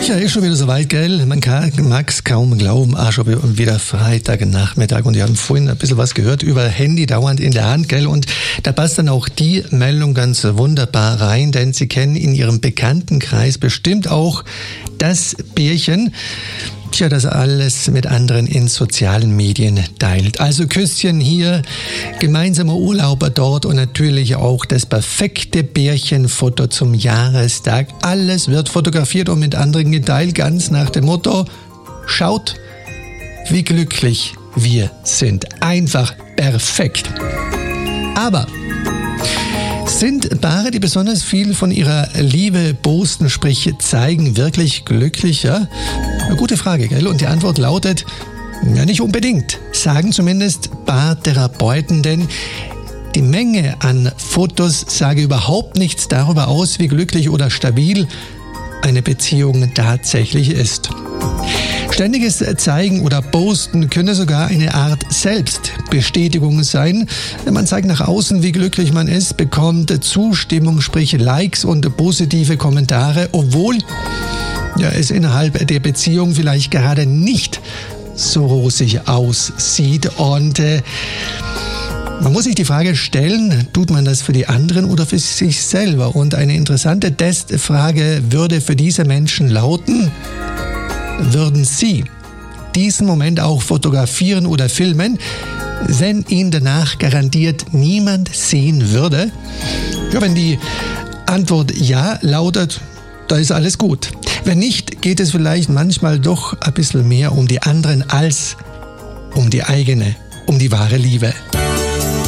Ja, ist schon wieder soweit, gell? Man mag es kaum glauben. Schon wieder Freitagnachmittag und wir haben vorhin ein bisschen was gehört über Handy dauernd in der Hand, gell? Und da passt dann auch die Meldung ganz wunderbar rein, denn Sie kennen in Ihrem Bekanntenkreis bestimmt auch das Pärchen, das alles mit anderen in sozialen Medien teilt. Also Küsschen hier, gemeinsamer Urlauber dort und natürlich auch das perfekte Pärchenfoto zum Jahrestag. Alles wird fotografiert und mit anderen geteilt, ganz nach dem Motto: Schaut, wie glücklich wir sind. Einfach perfekt. Aber sind Paare, die besonders viel von ihrer Liebe posten, sprich zeigen, wirklich glücklich? Ja? Eine gute Frage, gell? Und die Antwort lautet, ja, nicht unbedingt. Sagen zumindest Paartherapeuten, denn die Menge an Fotos sage überhaupt nichts darüber aus, wie glücklich oder stabil eine Beziehung tatsächlich ist. Ständiges Zeigen oder Posten könne sogar eine Art Selbstbestätigung sein. Man zeigt nach außen, wie glücklich man ist, bekommt Zustimmung, sprich Likes und positive Kommentare, obwohl es innerhalb der Beziehung vielleicht gerade nicht so rosig aussieht. Und man muss sich die Frage stellen, tut man das für die anderen oder für sich selber? Und eine interessante Testfrage würde für diese Menschen lauten: Würden Sie diesen Moment auch fotografieren oder filmen, wenn ihn danach garantiert niemand sehen würde? Ja, wenn die Antwort ja lautet, da ist alles gut. Wenn nicht, geht es vielleicht manchmal doch ein bisschen mehr um die anderen als um die eigene, um die wahre Liebe.